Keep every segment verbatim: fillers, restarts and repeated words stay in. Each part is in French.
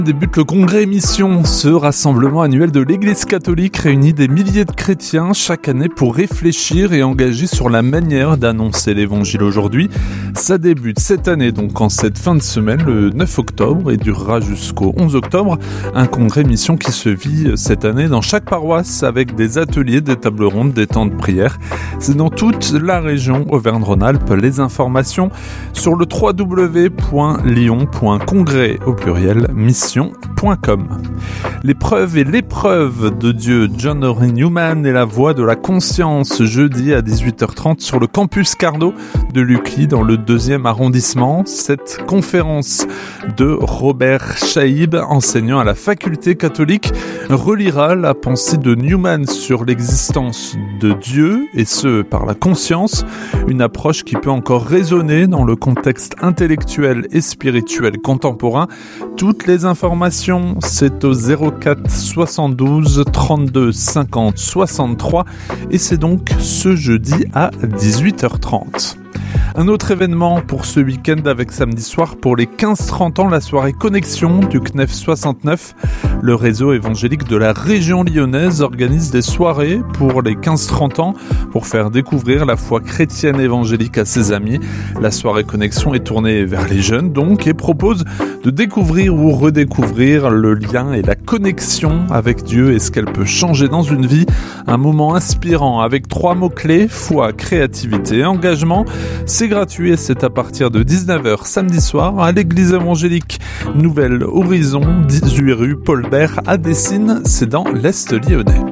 Débute le congrès Mission, ce rassemblement annuel de l'Église catholique réunit des milliers de chrétiens chaque année pour réfléchir et engager sur la manière d'annoncer l'évangile aujourd'hui. Ça débute cette année, donc en cette fin de semaine, le neuf octobre, et durera jusqu'au onze octobre. Un congrès Mission qui se vit cette année dans chaque paroisse avec des ateliers, des tables rondes, des temps de prière. C'est dans toute la région Auvergne-Rhône-Alpes. Les informations sur le w w w point lyon point congrès au pluriel mission point com. L'épreuve et l'épreuve de Dieu, John Henry Newman et la voix de la conscience, jeudi à dix-huit heures trente sur le campus Carnot de Lucly dans le deuxième arrondissement. Cette conférence de Robert Chaïb, enseignant à la faculté catholique, reliera la pensée de Newman sur l'existence de Dieu, et ce par la conscience, une approche qui peut encore résonner dans le contexte intellectuel et spirituel contemporain. Toutes les informations, c'est au zéro quatre soixante-douze trente-deux cinquante soixante-trois, et c'est donc ce jeudi à dix-huit heures trente. Un autre événement pour ce week-end avec samedi soir pour les quinze trente ans, la soirée Connexion du C N E F soixante-neuf. Le réseau évangélique de la région lyonnaise organise des soirées pour les quinze trente ans pour faire découvrir la foi chrétienne évangélique à ses amis. La soirée Connexion est tournée vers les jeunes donc et propose de découvrir ou redécouvrir le lien et la connexion avec Dieu et ce qu'elle peut changer dans une vie. Un moment inspirant avec trois mots-clés: foi, créativité et engagement. C'est gratuit et c'est à partir de dix-neuf heures samedi soir à l'église évangélique Nouvel Horizon, dix-huit rue Paul Bert à Dessines, c'est dans l'Est lyonnais.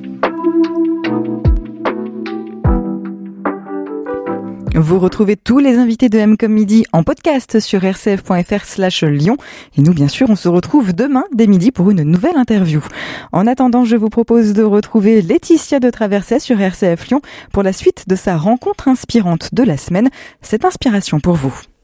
Vous retrouvez tous les invités de M comme Midi en podcast sur r c f point f r slash lyon. Et nous, bien sûr, on se retrouve demain dès midi pour une nouvelle interview. En attendant, je vous propose de retrouver Laetitia de Traversais sur R C F Lyon pour la suite de sa rencontre inspirante de la semaine. Cette inspiration pour vous.